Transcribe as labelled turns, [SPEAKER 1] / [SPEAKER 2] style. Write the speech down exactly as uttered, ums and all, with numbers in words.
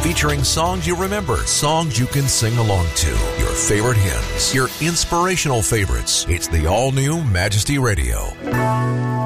[SPEAKER 1] featuring songs you remember, songs you can sing along to, your favorite hymns, your inspirational favorites. It's the all-new Majesty Radio.